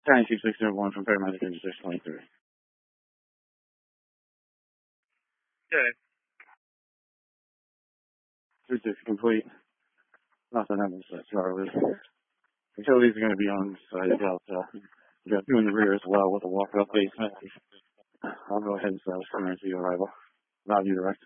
9261 from Paramedic 623. Okay. 36 complete. Nothing happens to Charlie. Utilities are going to be on site. We got two in the rear as well with a walk-up basement. I'll go ahead and start coming to your arrival. Roger, direct.